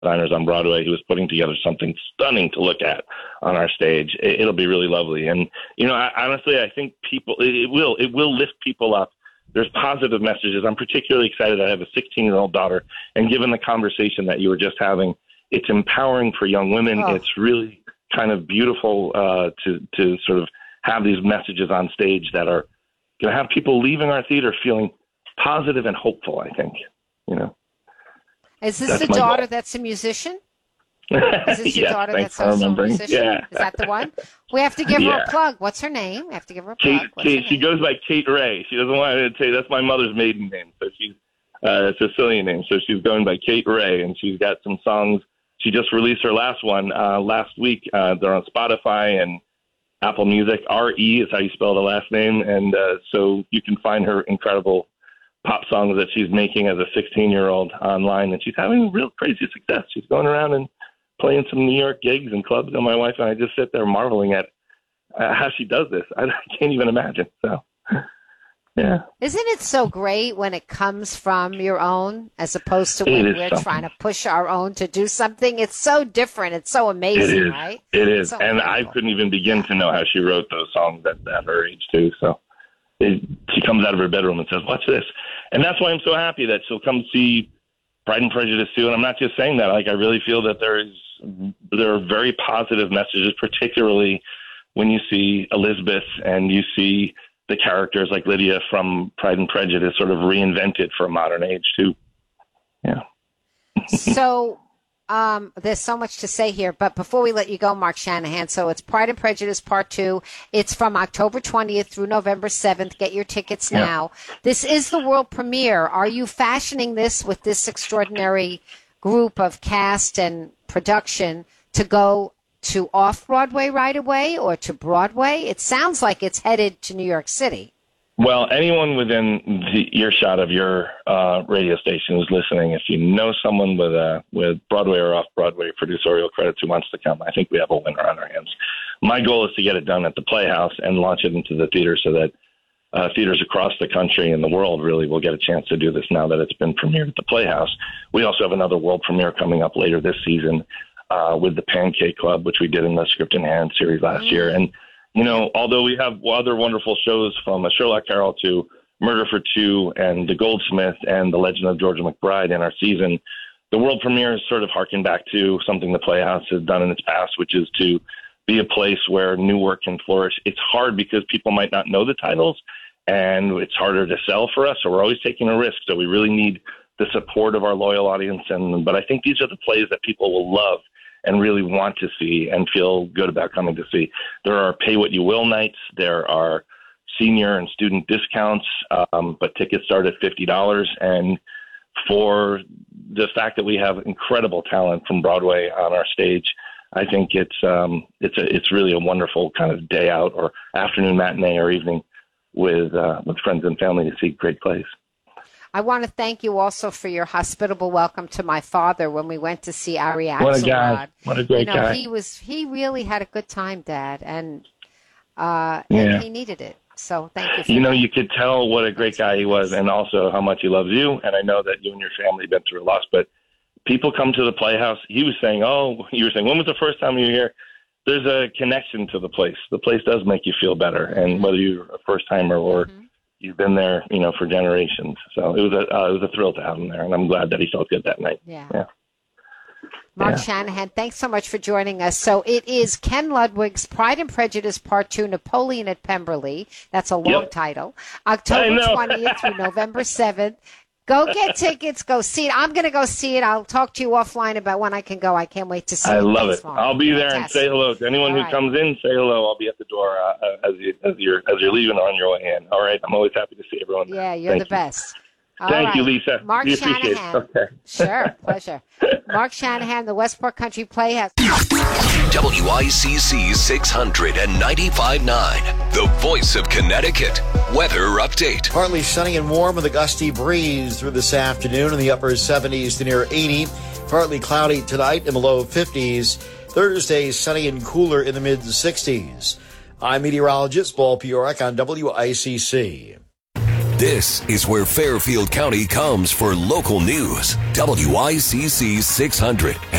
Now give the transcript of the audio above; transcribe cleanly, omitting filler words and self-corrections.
designers on Broadway, who is putting together something stunning to look at on our stage. It'll be really lovely. And, honestly, I think it will lift people up. There's positive messages. I'm particularly excited. I have a 16-year-old daughter, and given the conversation that you were just having, it's empowering for young women. Oh. It's really kind of beautiful to sort of have these messages on stage that are going to have people leaving our theater feeling positive and hopeful, I think. Is this the daughter that's a musician? Is this your daughter that's also a musician? Yeah. Is that the one? We have to give her a plug. What's her name? We have to give her a plug. She goes by Kate Ray. She doesn't want to say that's my mother's maiden name, so she's a Sicilian name. So she's going by Kate Ray, and she's got some songs. She just released her last one last week. They're on Spotify and Apple Music. R.E. is how you spell the last name, and so you can find her incredible pop songs that she's making as a 16-year-old online, and she's having real crazy success. She's going around and playing some New York gigs and clubs, and my wife and I just sit there marveling at how she does this. I can't even imagine. So, yeah. Isn't it so great when it comes from your own as opposed to when we're trying to push our own to do something? It's so different. It's so amazing, right? It is. So and I couldn't even begin to know how she wrote those songs at her age, too. So she comes out of her bedroom and says, "Watch this." And that's why I'm so happy that she'll come see Pride and Prejudice too. And I'm not just saying that. Like, I really feel that there are very positive messages, particularly when you see Elizabeth and you see the characters like Lydia from Pride and Prejudice sort of reinvented for a modern age too. Yeah. So there's so much to say here, but before we let you go, Mark Shanahan, so it's Pride and Prejudice Part 2. It's from October 20th through November 7th. Get your tickets now. This is the world premiere. Are you fashioning this with this extraordinary group of cast and production to go to off-Broadway right away or to Broadway? It sounds like it's headed to New York City. Well, anyone within the earshot of your radio station who's listening, if you know someone with Broadway or off-Broadway producerial credits who wants to come, I think we have a winner on our hands. My goal is to get it done at the Playhouse and launch it into the theater so that theaters across the country and the world really will get a chance to do this now that it's been premiered at the Playhouse. We also have another world premiere coming up later this season with the Pancake Club, which we did in the Script in Hand series last year. And although we have other wonderful shows from A Sherlock Carol to Murder for Two and The Goldsmith and The Legend of Georgia McBride in our season, the world premiere is sort of harken back to something the Playhouse has done in its past, which is to be a place where new work can flourish. It's hard because people might not know the titles, and it's harder to sell for us, so we're always taking a risk. So we really need the support of our loyal audience. But I think these are the plays that people will love and really want to see and feel good about coming to see. There are pay what you will nights. There are senior and student discounts, but tickets start at $50. And for the fact that we have incredible talent from Broadway on our stage, I think it's really a wonderful kind of day out or afternoon matinee or evening with friends and family to see great plays. I want to thank you also for your hospitable welcome to my father when we went to see Ari Axelrod. What a guy! What a great guy! He really had a good time, Dad, and he needed it. So thank you. For that. You could tell what a great guy he was, and also how much he loves you. And I know that you and your family have been through a loss, but people come to the Playhouse. He was saying, you were saying, when was the first time you were here? There's a connection to the place. The place does make you feel better, and whether you're a first timer or you've been there, for generations. So it was a thrill to have him there, and I'm glad that he felt good that night. Yeah. Mark Shanahan, thanks so much for joining us. So it is Ken Ludwig's Pride and Prejudice Part 2, Napoleon at Pemberley. That's a long title. October 20th through November 7th. Go get tickets. Go see it. I'm going to go see it. I'll talk to you offline about when I can go. I can't wait to see it. I love it. I'll be there and say hello to anyone who comes in. Say hello. I'll be at the door as you're leaving or on your way in. All right. I'm always happy to see everyone. Yeah, you're the best. Thank you, Lisa. Mark we Shanahan. Okay. Sure, pleasure. Mark Shanahan, the Westport Country Playhouse. WICC 695.9, the voice of Connecticut. Weather update. Partly sunny and warm with a gusty breeze through this afternoon in the upper 70s to near 80. Partly cloudy tonight in the low 50s. Thursday, sunny and cooler in the mid-60s. I'm meteorologist Paul Piorek on WICC. This is where Fairfield County comes for local news. WICC 600